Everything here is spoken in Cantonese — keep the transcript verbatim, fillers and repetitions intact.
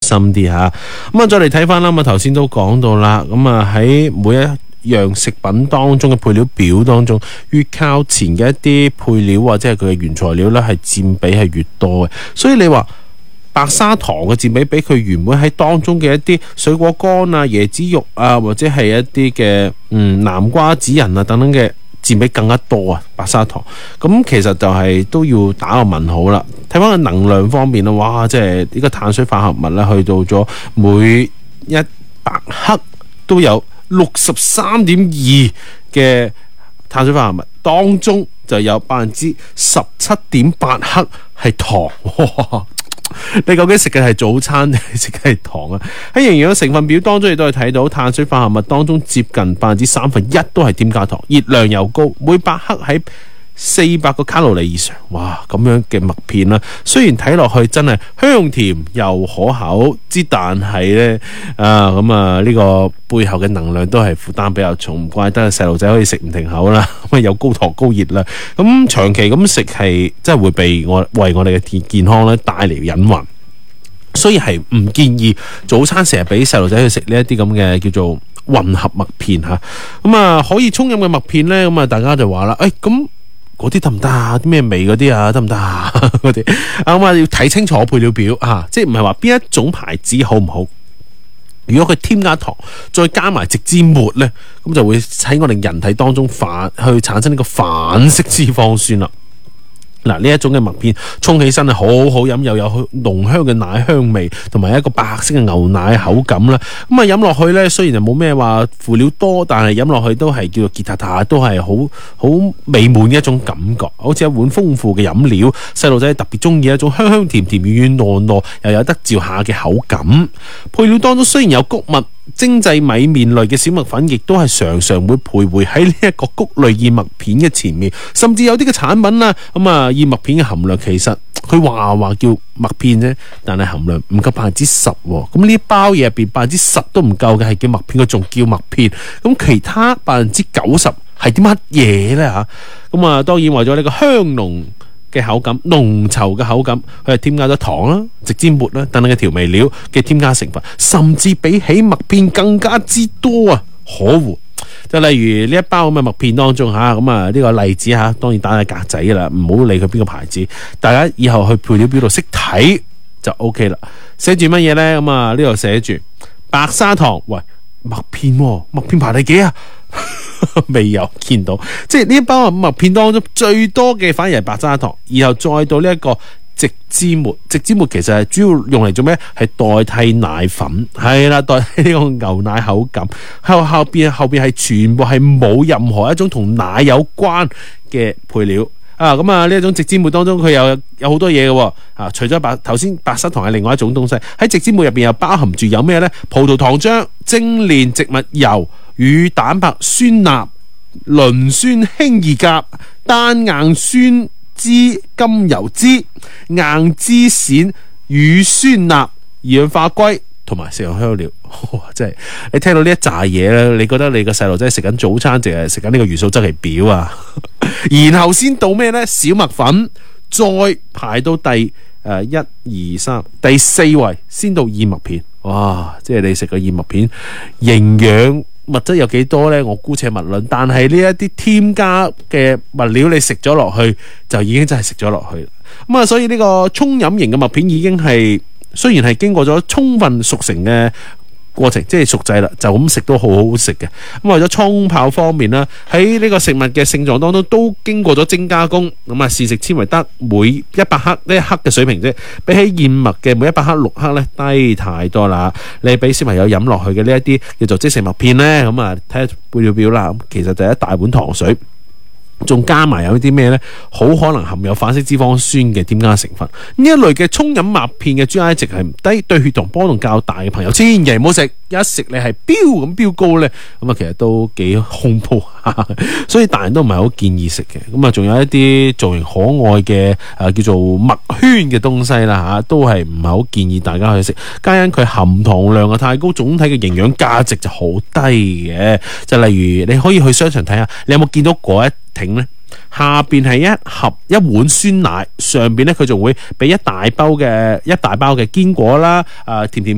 心啲吓。咁啊，再嚟睇翻啦，咁啊頭先都講到啦，咁啊喺每一樣食品當中嘅配料表當中，越靠前嘅一啲配料或者係佢嘅原材料咧，係佔比係越多嘅。所以你話白砂糖嘅佔比比佢原本喺當中嘅一啲水果乾啊、椰子肉啊，或者係一啲嘅嗯南瓜、紫仁啊等等嘅佔比更加多啊！白砂糖咁其實就係都要打個問號啦。睇翻個能量方面啦，哇！即係呢個碳水化合物咧，去到咗每一百克都有六十三點二嘅碳水化合物，當中就有百分之十七點八克係糖。哇！你究竟食嘅係早餐定係食嘅係糖啊？喺營養成分表當中亦都係睇到碳水化合物當中接近百分之三分一都係添加糖，熱量又高，每百克喺四百個卡路里以上。哇！咁樣嘅麥片啦，雖然睇落去真係香甜又可口之，但係呢，啊咁啊呢個背後嘅能量都係負擔比較重，唔怪得細路仔可以食唔停口啦。咁啊有高糖高熱啦，咁長期咁食係真係會被我為我哋嘅健健康咧帶嚟隱患，所以係唔建議早餐成日俾細路仔去食呢一啲咁嘅叫做混合麥片吓。咁啊可以沖飲嘅麥片呢，咁啊大家就話啦，誒咁。嗰啲得唔得啊？啲咩味嗰啲啊？得唔得啊？嗰啲啊嘛，要睇清楚配料表啊，即係唔係話邊一種牌子好唔好？如果佢添加糖，再加埋植脂末咧，咁就會喺我哋人體當中反去產生呢個反式脂肪酸啦。嗱，呢一種嘅麥片沖起身係好好飲，又有濃香嘅奶香味，同埋一個白色嘅牛奶口感啦。咁啊飲落去咧，雖然就冇咩話輔料多，但係飲落去都係叫做傑塔塔，都係好好美滿嘅一種感覺，好似一碗豐富嘅飲料。細路仔特別中意一種香香甜甜、軟軟糯糯，又有得嚼下嘅口感。配料當中雖然有穀物、精製米麵類嘅小麥粉，亦都係常常會徘徊喺呢一個穀類燕麥片嘅前面，甚至有啲嘅產品啦，咁啊燕麥片嘅含量其實佢話話叫麥片啫，但係含量唔夠百分之十，咁呢一包嘢入邊百分之十都唔夠嘅係叫麥片，佢仲叫麥片，咁其他百分之九十係啲乜嘢呢？吓？咁啊當然為咗呢個香濃嘅口感、濃稠嘅口感，佢係添加咗糖啦、植脂末啦等等嘅調味料嘅添加成分，甚至比起麥片更加之多啊！可惡！就例如呢一包咁嘅麥片當中吓，咁啊呢個例子吓，當然打喺格仔噶啦，唔好理佢邊個牌子，大家以後去配料表度識睇就 OK 啦。寫住乜嘢咧？咁啊呢度寫住白砂糖，喂麥片喎，麥片排第幾啊？未有見到，即係呢一包麥片當中最多嘅反而係白砂糖，然後再到呢一個植脂末。植脂末其實係主要用嚟做咩？係代替奶粉，係啦，代替呢個牛奶口感。後後邊後邊係全部係冇任何一種同奶有關嘅配料啊！咁啊呢一種植脂末當中佢有有好多嘢嘅啊，除咗白頭先白砂糖係另外一種東西，喺植脂末入邊又包含住有咩呢？葡萄糖漿、精煉植物油、乳蛋白、酸鈉、磷酸氫二甲、單硬酸脂甘油脂、硬脂鱔、乳酸鈉、二氧化硅同埋食用香料。哇！真係你聽到呢一紮嘢咧，你覺得你個細路仔食緊早餐定係食緊呢個元素周期表啊？然後先到咩呢？小麥粉，再排到第誒一二三第四位，先到燕麥片。哇！即係你食個燕麥片，營養物質有幾多呢？我姑且勿論，但係呢一啲添加嘅物料你食咗落去，就已經真係食咗落去。咁啊，所以呢個沖飲型嘅麥片已經係雖然係經過咗充分熟成嘅過程，即係熟製啦，就咁食都好好食嘅。咁為咗沖泡方面啦，喺呢個食物嘅性狀當中都經過咗精加工。咁啊，膳食纖維得每一百克呢一克嘅水平啫，比起燕麥嘅每一百克六克咧低太多啦。你俾小朋友飲落去嘅呢一啲叫做即食麥片咧，咁啊睇下配料表啦，咁其實就係一大碗糖水。仲加埋有啲咩呢？好可能含有反式脂肪酸嘅添加成分。呢一類嘅沖飲麥片嘅 G I 值係唔低，對血糖波動較大嘅朋友千祈唔好食。一食你係飆咁飆高呢，咁啊其實都幾恐怖，所以大人都唔係好建議食嘅。咁啊，仲有一啲造型可愛嘅誒、啊、叫做麥圈嘅東西啦嚇，都係唔係好建議大家去食。皆因佢含糖量啊太高，總體嘅營養價值就好低嘅。就例如你可以去商場睇下，你有冇見到嗰一挺呢？下邊係一盒一碗酸奶，上邊咧佢仲會俾一大包嘅一大包嘅堅果啦，誒、呃、甜甜